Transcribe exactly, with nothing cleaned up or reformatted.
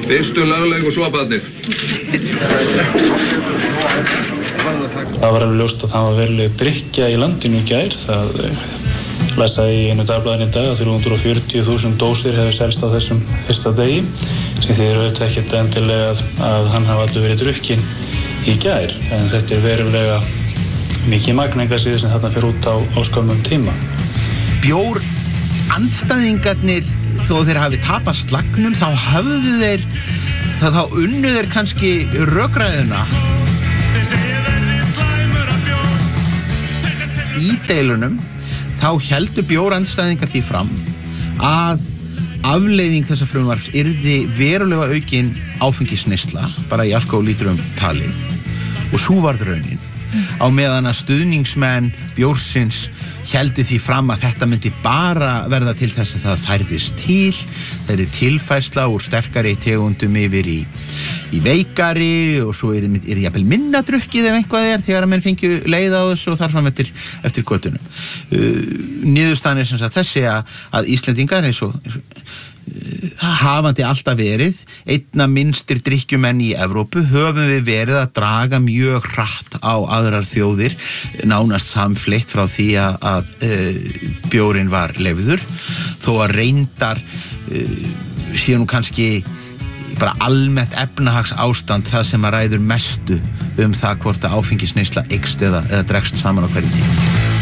Fyrstu lögleg og svo barnir. Það var alveg ljóst að það var veruleg drykkja í landinu í gær. Það læsaði í einu dagblaðinu í dag að þrjú hundruð og fjörutíu þúsund dósir hefur selst á þessum fyrsta degi, sem þýðir auðvitað ekkert endilega að, að hann hafi allur verið drukkinn í gær. En þetta er verulega mikið magningasíðu sem þarna fer út á, á skömmum tíma. Bjór andstæðingarnir, þó þeir hafi tapað slagnum, þá höfðu þeir, þá unnu þeir kannski rökræðuna. Í deilunum þá heldur bjórandstæðingar því fram að afleiðing þessa frumvarps yrði verulega aukin áfengisneysla, bara í alkóhólítrum talið, og sú varð raunin. Á meðan að stuðningsmenn bjórsins héldu því fram að þetta myndi bara verða til þess að það færðist til, það er tilfærsla úr sterkari tegundum yfir í, í veikari, og svo er það jafnvel minna drukkið ef einhvað er þegar að menn fengju leið á þessu og þar fram eftir, eftir götunum. Uh, niðurstaðan er sem sagt þessi að, að Íslendingar eins og, eins og hafandi alltaf verið einna minnstir drykkjumenn í Evrópu, höfum við verið að draga mjög hratt á aðrar þjóðir, nánast samfleytt frá því að, að uh, bjórinn var leyfður, þó að reyndar uh, sé nú kannski bara almennt efnahags ástand það sem að ræður mestu um það hvort að áfengisneysla eykst eða, eða dregst saman á hverjum tíma.